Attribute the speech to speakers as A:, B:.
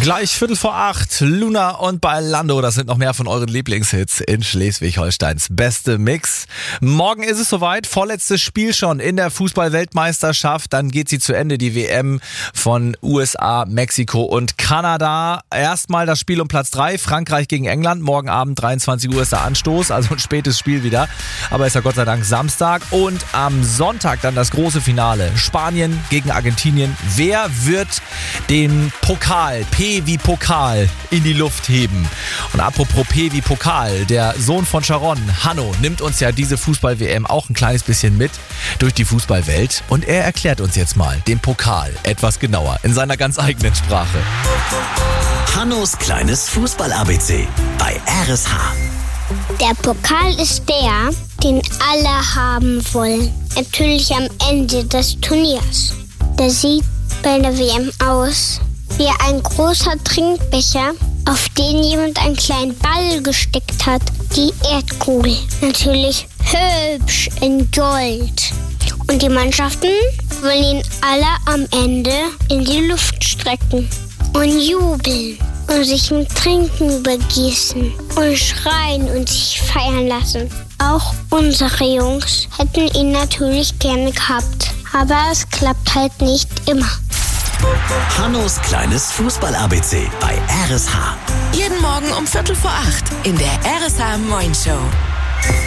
A: Gleich 7:45, Luna und Bailando, das sind noch mehr von euren Lieblingshits in Schleswig-Holsteins beste Mix. Morgen ist es soweit, vorletztes Spiel schon in der Fußball-Weltmeisterschaft, dann geht sie zu Ende, die WM von USA, Mexiko und Kanada. Erstmal das Spiel um Platz 3, Frankreich gegen England, morgen Abend 23 Uhr ist der Anstoß, also ein spätes Spiel wieder, aber ist ja Gott sei Dank Samstag und am Sonntag dann das große Finale, Spanien gegen Argentinien. Wer wird den Pokal, P wie Pokal, in die Luft heben? Und apropos P wie Pokal, der Sohn von Sharon, Hanno, nimmt uns ja diese Fußball-WM auch ein kleines bisschen mit durch die Fußballwelt und er erklärt uns jetzt mal den Pokal etwas genauer in seiner ganz eigenen Sprache.
B: Hannos kleines Fußball-ABC bei RSH.
C: Der Pokal ist der, den alle haben wollen. Natürlich am Ende des Turniers. Der sieht bei der WM aus wie ein großer Trinkbecher, auf den jemand einen kleinen Ball gesteckt hat. Die Erdkugel. Natürlich hübsch in Gold. Und die Mannschaften wollen ihn alle am Ende in die Luft strecken und jubeln und sich mit Trinken übergießen und schreien und sich feiern lassen. Auch unsere Jungs hätten ihn natürlich gerne gehabt, aber es klappt halt nicht immer.
B: Hannos kleines Fußball-ABC bei RSH.
D: Jeden Morgen um 7:45 in der RSH Morning Show.